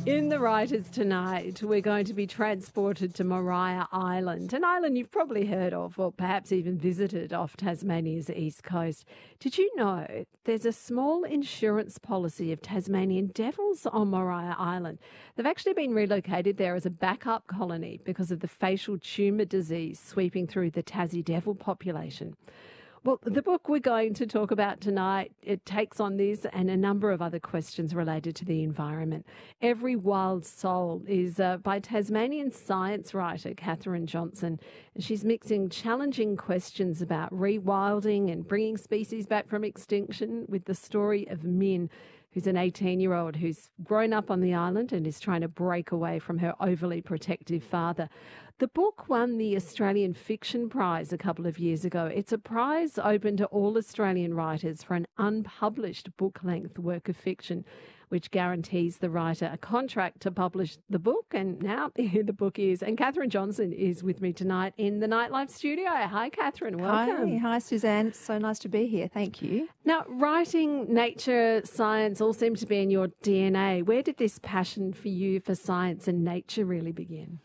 In the Writers tonight, we're going to be transported to Maria Island, an island you've probably heard of or perhaps even visited off Tasmania's east coast. Did you know there's a small insurance policy of Tasmanian devils on Maria Island? They've actually been relocated there as a backup colony because of the facial tumour disease sweeping through the Tassie devil population. Well, the book we're going to talk about tonight, it takes on this and a number of other questions related to the environment. Every Wild Soul is by Tasmanian science writer Katherine Johnson. And she's mixing challenging questions about rewilding and bringing species back from extinction with the story of Min, who's an 18-year-old who's grown up on the island and is trying to break away from her overly protective father. The book won the Australian Fiction Prize a couple of years ago. It's a prize open to all Australian writers for an unpublished book-length work of fiction, which guarantees the writer a contract to publish the book. And now here the book is. And Katherine Johnson is with me tonight in the Nightlife studio. Hi, Katherine. Welcome. Hi, Suzanne. It's so nice to be here. Thank you. Now, writing, nature, science all seem to be in your DNA. Where did this passion for you for science and nature really begin?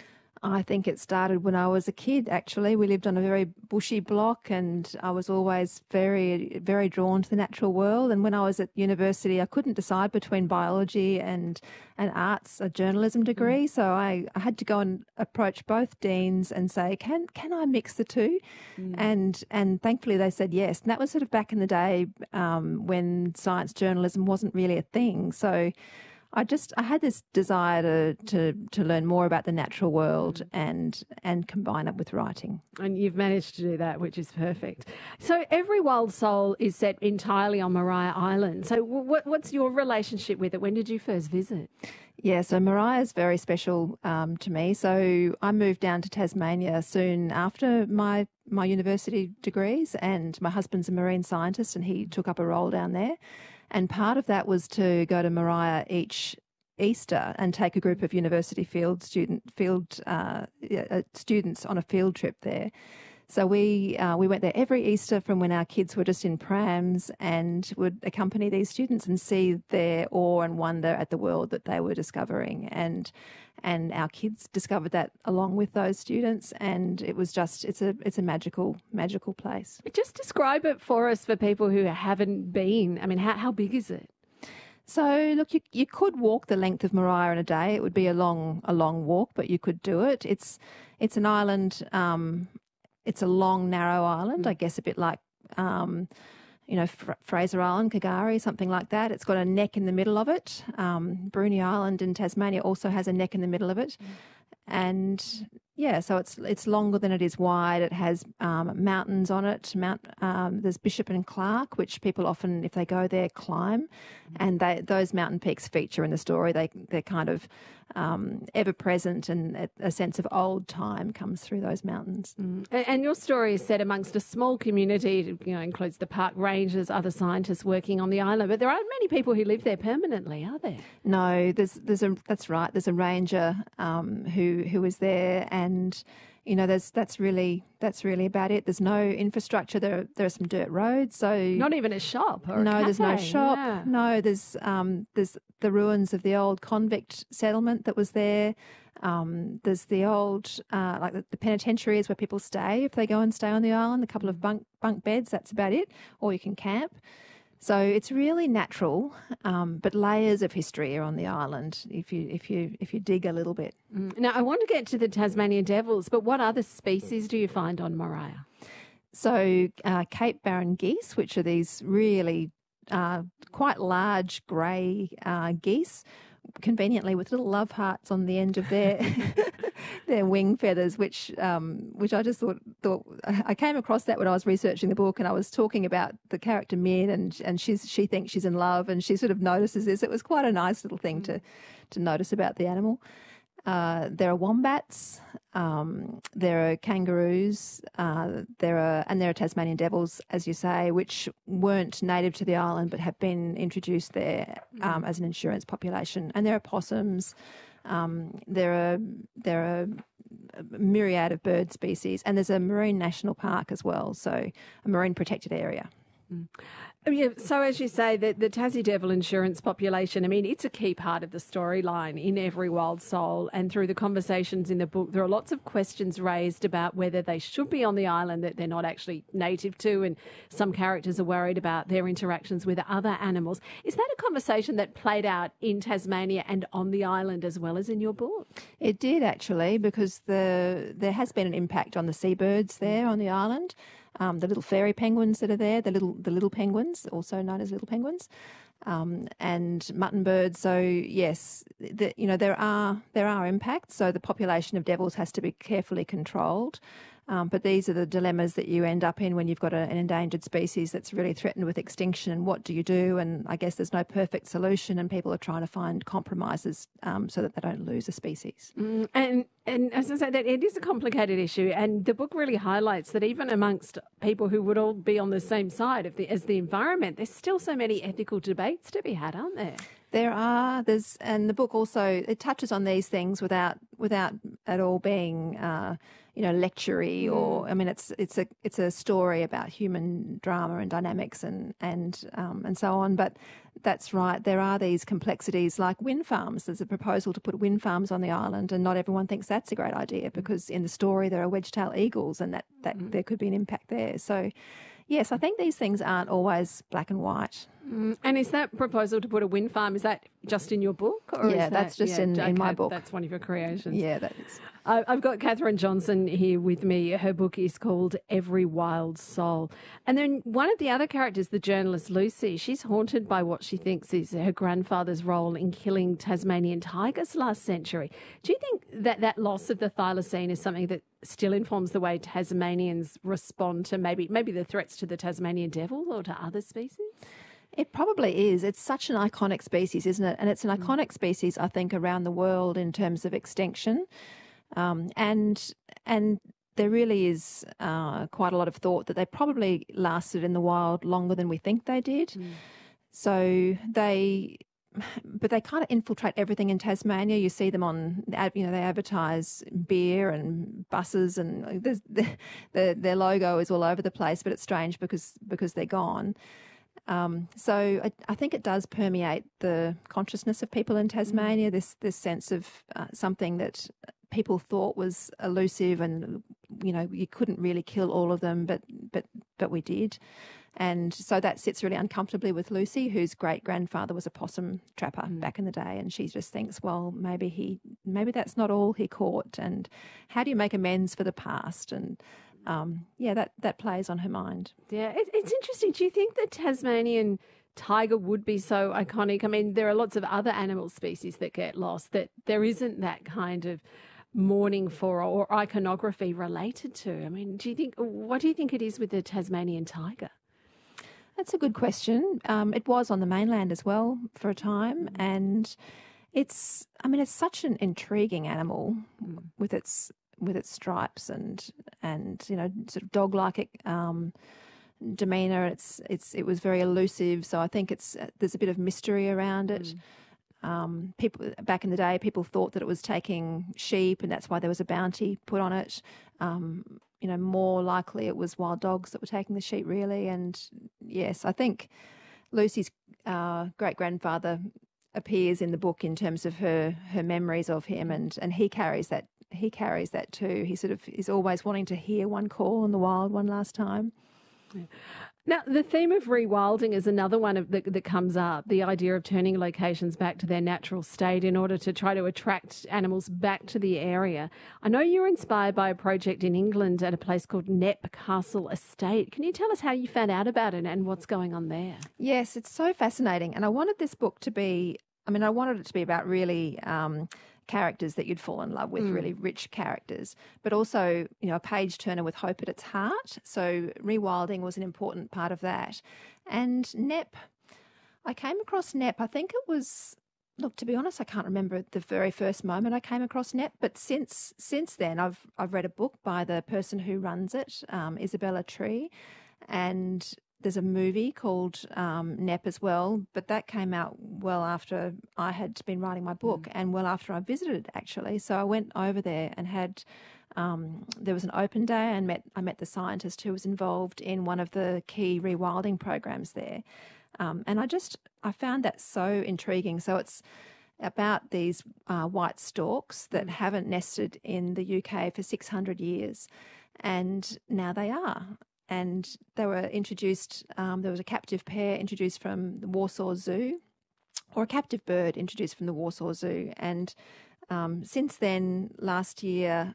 I think it started when I was a kid, actually. We lived on a very bushy block and I was always very, very drawn to the natural world. And when I was at university, I couldn't decide between biology and arts, a journalism degree. So I had to go and approach both deans and say, can I mix the two? And thankfully they said yes. And that was sort of back in the day when science journalism wasn't really a thing. So I had this desire to learn more about the natural world and combine it with writing. And you've managed to do that, which is perfect. So Every Wild Soul is set entirely on Maria Island. So what's your relationship with it? When did you first visit? Yeah, so Maria is very special to me. So I moved down to Tasmania soon after my university degrees, and my husband's a marine scientist and he took up a role down there. And part of that was to go to Maria each Easter and take a group of university students on a field trip there. So we went there every Easter from when our kids were just in prams and would accompany these students and see their awe and wonder at the world that they were discovering. And our kids discovered that along with those students, and it was just it's a magical place. Just describe it for us for people who haven't been. I mean, how big is it? So look, you could walk the length of Maria in a day. It would be a long walk, but you could do it. It's an island. It's a long, narrow island, I guess a bit like, Fraser Island, K'gari, something like that. It's got a neck in the middle of it. Bruny Island in Tasmania also has a neck in the middle of it. And yeah, so it's longer than it is wide. It has mountains on it. There's Bishop and Clark, which people often, if they go there, climb. And those mountain peaks feature in the story. They're kind of ever present, and a sense of old time comes through those mountains. And your story is set amongst a small community. It includes the park rangers, other scientists working on the island. But there aren't many people who live there permanently, are there? No, that's right. There's a ranger who is there, and that's really about it. There's no infrastructure. There are some dirt roads, so not even a shop or a cafe. There's no shop. Yeah. No, there's the ruins of the old convict settlement that was there. There's the old the penitentiaries where people stay if they go and stay on the island. A couple of bunk beds. That's about it. Or you can camp. So it's really natural, but layers of history are on the island if you dig a little bit. Now, I want to get to the Tasmanian devils, but what other species do you find on Maria? So Cape Barren geese, which are these really quite large grey geese, conveniently with little love hearts on the end of their their wing feathers, which I just thought I came across that when I was researching the book, and I was talking about the character Min, and she thinks she's in love, and she sort of notices this. It was quite a nice little thing to notice about the animal. There are wombats, there are kangaroos, there are Tasmanian devils, as you say, which weren't native to the island but have been introduced there as an insurance population. And there are possums. There are a myriad of bird species, and there's a marine national park as well, so a marine protected area. Yeah, so as you say, the Tassie Devil insurance population, I mean, it's a key part of the storyline in Every Wild Soul. And through the conversations in the book, there are lots of questions raised about whether they should be on the island that they're not actually native to. And some characters are worried about their interactions with other animals. Is that a conversation that played out in Tasmania and on the island as well as in your book? It did actually, because there has been an impact on the seabirds there on the island. The little fairy penguins that are there, the little penguins, also known as little penguins, and mutton birds. So yes, there are impacts. So the population of devils has to be carefully controlled. But these are the dilemmas that you end up in when you've got an endangered species that's really threatened with extinction. And what do you do? And I guess there's no perfect solution, and people are trying to find compromises so that they don't lose a species. And as I say, that it is a complicated issue, and the book really highlights that even amongst people who would all be on the same side as the environment, there's still so many ethical debates to be had, aren't there? There are. And the book also, it touches on these things without at all being lectury, or I mean, it's a story about human drama and dynamics and so on. But that's right. There are these complexities like wind farms. There's a proposal to put wind farms on the island, and not everyone thinks that's a great idea because in the story there are wedge-tailed eagles, and that there could be an impact there. So yes, I think these things aren't always black and white. And is that proposal to put a wind farm, is that just in your book? Or yeah, that's just in my book. That's one of your creations. Yeah, that is. I've got Catherine Johnson here with me. Her book is called Every Wild Soul. And then one of the other characters, the journalist Lucy, she's haunted by what she thinks is her grandfather's role in killing Tasmanian tigers last century. Do you think that loss of the thylacine is something that still informs the way Tasmanians respond to maybe the threats to the Tasmanian devil or to other species? It probably is. It's such an iconic species, isn't it? And it's an iconic species, I think, around the world in terms of extinction. And there really is quite a lot of thought that they probably lasted in the wild longer than we think they did. So they kind of infiltrate everything in Tasmania. You see them on, they advertise beer and buses, and their logo is all over the place. But it's strange because they're gone. So I think it does permeate the consciousness of people in Tasmania, this sense of something that people thought was elusive, and you couldn't really kill all of them, but we did. And so that sits really uncomfortably with Lucy, whose great-grandfather was a possum trapper back in the day, and she just thinks, well, maybe that's not all he caught, and how do you make amends for the past? And that plays on her mind. Yeah, it's interesting. Do you think the Tasmanian tiger would be so iconic? I mean, there are lots of other animal species that get lost that there isn't that kind of mourning for or iconography related to. I mean, what do you think it is with the Tasmanian tiger? That's a good question. It was on the mainland as well for a time, and it's such an intriguing animal with its stripes and sort of dog-like demeanour. It was very elusive, so I think there's a bit of mystery around it. People back in the day, people thought that it was taking sheep, and that's why there was a bounty put on it. More likely it was wild dogs that were taking the sheep, really. And yes, I think Lucy's great-grandfather appears in the book in terms of her memories of him, and he carries that. He carries that too. He sort of is always wanting to hear one call in the wild one last time. Yeah. Now, the theme of rewilding is another one that comes up, the idea of turning locations back to their natural state in order to try to attract animals back to the area. I know you're inspired by a project in England at a place called Knepp Castle Estate. Can you tell us how you found out about it and what's going on there? Yes, it's so fascinating. And I wanted this book to be, I wanted it to be about really characters that you'd fall in love with, really rich characters, but also, a page turner with hope at its heart. So rewilding was an important part of that. And Knepp, I came across Knepp, I think it was, look, to be honest, I can't remember the very first moment I came across Knepp, but since then I've read a book by the person who runs it, Isabella Tree, and there's a movie called Nep as well, but that came out well after I had been writing my book and well after I visited, actually. So I went over there and had there was an open day, and I met the scientist who was involved in one of the key rewilding programs there. And I found that so intriguing. So it's about these white storks that haven't nested in the UK for 600 years, and now they are. And they were introduced, there was a captive pair introduced from the Warsaw Zoo, or a captive bird introduced from the Warsaw Zoo. And since then, last year,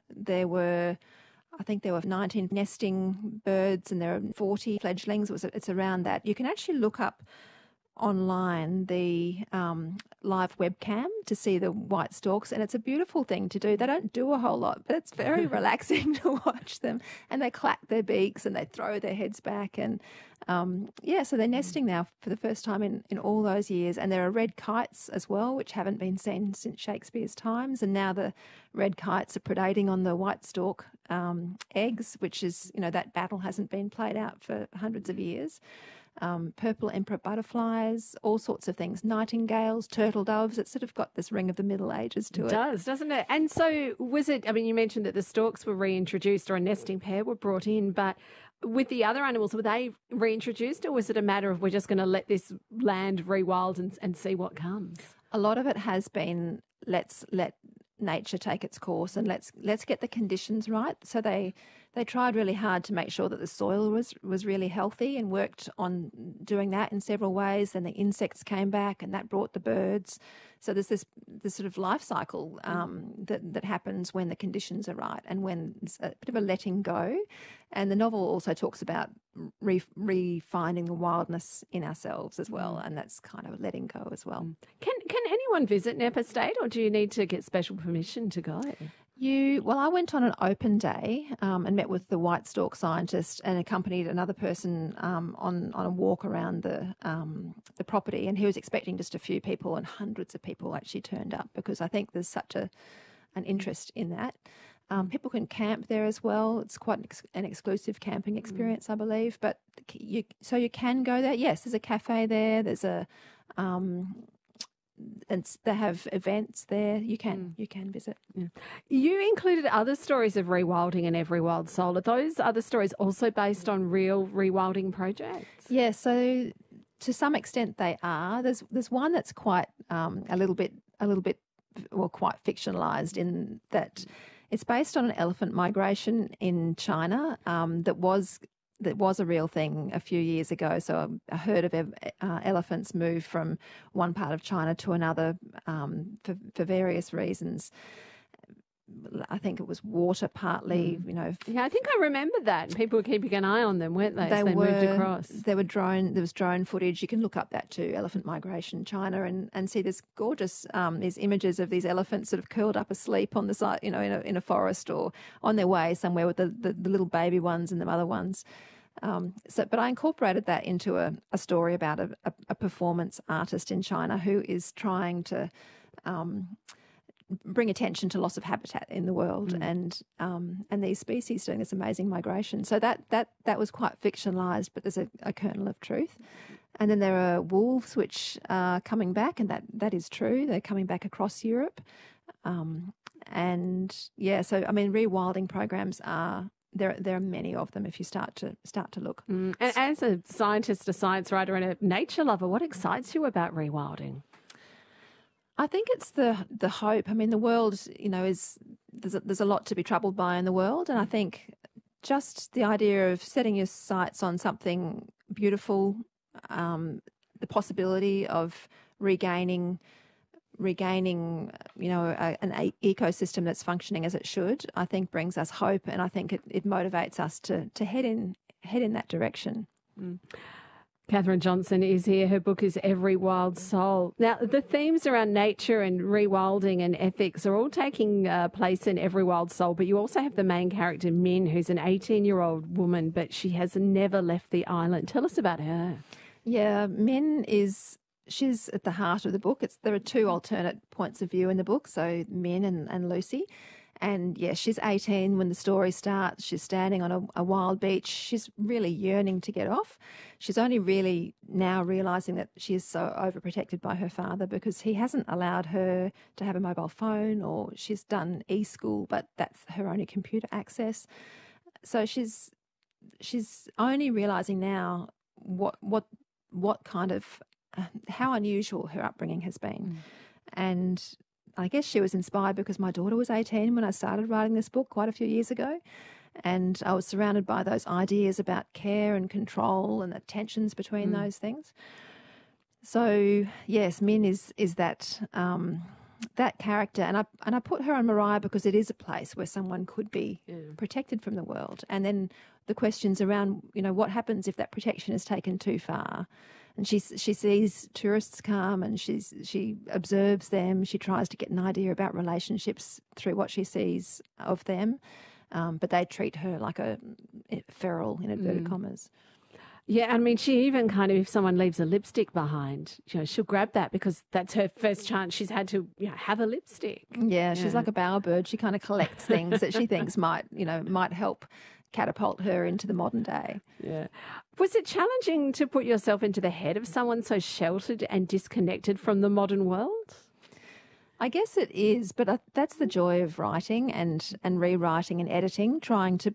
I think there were 19 nesting birds and there are 40 fledglings. It's around that. You can actually look up online the live webcam to see the white storks, and it's a beautiful thing to do. They don't do a whole lot, but it's very relaxing to watch them, and they clack their beaks and they throw their heads back, and so they're nesting now for the first time in all those years. And there are red kites as well, which haven't been seen since Shakespeare's times, and now the red kites are predating on the white stork eggs, which is, that battle hasn't been played out for hundreds of years. Purple emperor butterflies, all sorts of things, nightingales, turtle doves. It's sort of got this ring of the Middle Ages to it. It does, doesn't it? And so was it, you mentioned that the storks were reintroduced or a nesting pair were brought in, but with the other animals, were they reintroduced, or was it a matter of we're just going to let this land rewild and see what comes? A lot of it has been let's let nature take its course and let's get the conditions right. So they tried really hard to make sure that the soil was really healthy and worked on doing that in several ways. Then the insects came back and that brought the birds. So there's this sort of life cycle that happens when the conditions are right and when it's a bit of a letting go. And the novel also talks about refinding the wildness in ourselves as well, and that's kind of letting go as well. Can anyone visit Knepp Estate, or do you need to get special permission to go? I went on an open day and met with the white stork scientist and accompanied another person on a walk around the property, and he was expecting just a few people, and hundreds of people actually turned up because I think there's such an interest in that. People can camp there as well. It's quite an exclusive camping experience, I believe. But you can go there. Yes, there's a cafe there. There's a and they have events there. You can visit. Yeah. You included other stories of rewilding in Every Wild Soul. Are those other stories also based on real rewilding projects? Yeah, so to some extent they are. There's one that's quite a little bit quite fictionalized in that it's based on an elephant migration in China that was a real thing a few years ago. So a herd of elephants moved from one part of China to another for various reasons. I think it was water partly, Yeah, I think I remember that. People were keeping an eye on them, weren't they? They moved across. There was drone footage. You can look up that too, elephant migration China, and see this gorgeous these images of these elephants sort of curled up asleep on the side, in a forest or on their way somewhere with the little baby ones and the mother ones. But I incorporated that into a story about a performance artist in China who is trying to bring attention to loss of habitat in the world and these species doing this amazing migration. So that was quite fictionalised, but there's a kernel of truth. And then there are wolves which are coming back, and that is true. They're coming back across Europe. So rewilding programs are. There are many of them if you start to look. And as a scientist, a science writer, and a nature lover, what excites you about rewilding? I think it's the hope. I mean, the world, there's a lot to be troubled by in the world, and I think just the idea of setting your sights on something beautiful, the possibility of regaining an ecosystem that's functioning as it should, I think brings us hope, and I think it motivates us to head in that direction. Katherine Johnson is here. Her book is Every Wild Soul. Now, the themes around nature and rewilding and ethics are all taking place in Every Wild Soul, but you also have the main character, Min, who's an 18-year-old woman, but she has never left the island. Tell us about her. Yeah, Min she's at the heart of the book. There are two alternate points of view in the book, so Min and Lucy. And yeah, she's 18 when the story starts. She's standing on a wild beach. She's really yearning to get off. She's only really now realising that she is so overprotected by her father because he hasn't allowed her to have a mobile phone, or she's done e-school, but that's her only computer access. So she's only realising now what kind of how unusual her upbringing has been. And I guess she was inspired because my daughter was 18 when I started writing this book quite a few years ago. And I was surrounded by those ideas about care and control and the tensions between those things. So, yes, Min is that that character. And I put her on Mariah because it is a place where someone could be protected from the world. And then the questions around, what happens if that protection is taken too far? And she sees tourists come and she observes them. She tries to get an idea about relationships through what she sees of them. But they treat her like a feral, in inverted commas. Yeah, I mean, she even kind of, if someone leaves a lipstick behind, she'll grab that because that's her first chance she's had to have a lipstick. Yeah, she's like a bowerbird. She kind of collects things that she thinks might help catapult her into the modern day. Yeah. Was it challenging to put yourself into the head of someone so sheltered and disconnected from the modern world? I guess it is, but that's the joy of writing and rewriting and editing, trying to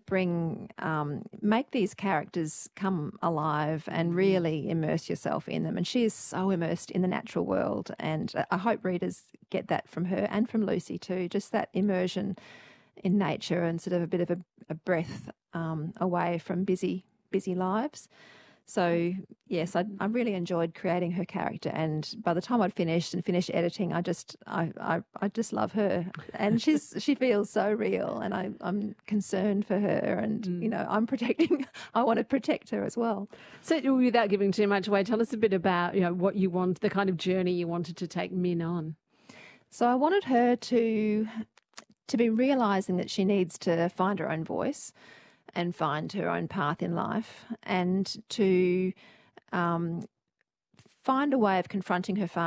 make these characters come alive and really immerse yourself in them. And she is so immersed in the natural world, and I hope readers get that from her and from Lucy too, just that immersion in nature and sort of a bit of a breath away from busy lives. So, yes, I really enjoyed creating her character, and by the time I'd finished editing, I just love her, and she feels so real, and I'm concerned for her, and I want to protect her as well. So, without giving too much away, tell us a bit about what you want, the kind of journey you wanted to take Min on. So I wanted her to be realising that she needs to find her own voice and find her own path in life, and to find a way of confronting her father